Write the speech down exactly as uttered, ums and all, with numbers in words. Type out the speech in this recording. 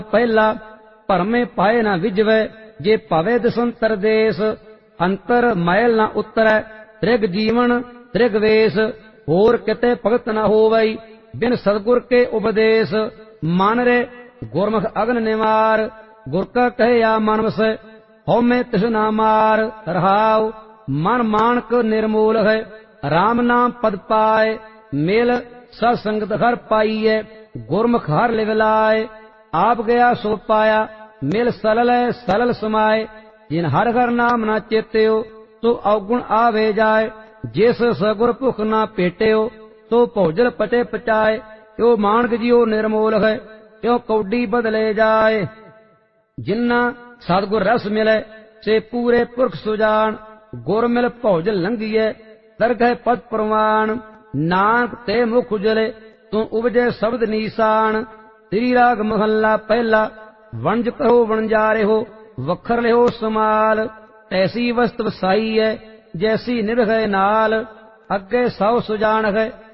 ਪਹਿਲਾ ਭਰਮੇ ਪਾਏ ਨਾ ਵਿਜਵੈ ਜੇ ਭਵੇ ਦਸੰਤਰ ਦੇਸ ਅੰਤਰ ਮੈਲ ਨਾ ਉਤਰੈ ਤ੍ਰਿਗ ਜੀਵਨ ਤ੍ਰਿਗ ਵੇਸ ਹੋਰ ਕਿਤੇ ਭਗਤ ਨਾ ਹੋਵਈ ਬਿਨ ਸਤਿਗੁਰ ਕੇ ਉਪਦੇਸ਼ ਮਨ ਰੇ ਗੁਰਮੁਖ ਅਗਨ ਨਿਵਾਰ ਗੁਰ ਕਾ ਕਹਿਆ ਮਨ ਵਸੈ ਹਉਮੈ ਤਿਸ ਨਾ ਮਾਰ ਰਹਾਉ ਮਨ ਮਾਨਕ ਨਿਰਮੂਲ ਹੈ ਰਾਮ ਨਾਮ ਪਦ ਪਾਏ ਮਿਲ ਸਤ ਸੰਗਤ ਹਰ ਪਾਈਐ ਗੁਰਮੁਖ ਹਰ ਲਿਵ ਲਾਏ ਆਪ ਗਿਆ ਸੋ ਪਾਇਆ ਮਿਲ ਸਲਲ ਸਲਲ ਸਮਾਏ ਜਿਨ ਹਰ ਹਰ ਨਾਮ ਨਾ ਚੇਤਿਓ ਤੋ ਔਗੁਣ ਆਵੇ ਜਾਏ ਜਿਸ ਸਗੁਰ ਭੁਖ ਨਾ ਭੇਟਿਓ ਤੋ ਭੋਜਲ ਪਟੇ ਪਚਾਏ ਕਿਉ ਮਾਨਕ ਜਿਉ ਨਿਰਮੂਲ ਹੈ ਕਿਉ ਕੌਡੀ ਬਦਲੇ ਜਾਏ ਜਿਨ੍ਹਾਂ ਸਤਿਗੁਰ ਰਸ ਮਿਲੇ ਸੇ ਪੂਰੇ ਪੁਰਖ ਸੁਜਾਨ ਗੁਰ ਮਿਲ ਭੋਜਲ ਲੰਘੀਐ ਦਰਗਹਿ ਪਦ ਪ੍ਰਵਾਨ ਨਾਨਕ ਤੇ ਮੁਖ ਉਜਲੇ ਤੂੰ ਉਪਜੇ ਸ਼ਬਦ ਨੀਸਾਨ ਤੇਰੀ ਰਾਗ ਮਹੱਲਾ ਪਹਿਲਾ ਵਣਜ ਕਰੋ ਵਣਜਾਰੇ ਹੋ ਵਖਰ ਲਿਓ ਸਮਾਲ ਐਸੀ ਵਸਤ ਵਸਾਈ ਹੈ ਜੈਸੀ ਨਿਰਭੈ ਨਾਲ ਅੱਗੇ ਸੌ ਸੁਜਾਨ ਹੈ